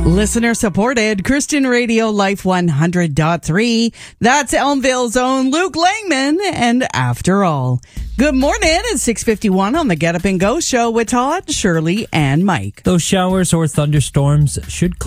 Listener supported Christian Radio Life 100.3. That's Elmville's own Luke Langman and After All. Good morning. It's 6:51 on the Get Up and Go show with Todd, Shirley, and Mike. Those showers or thunderstorms should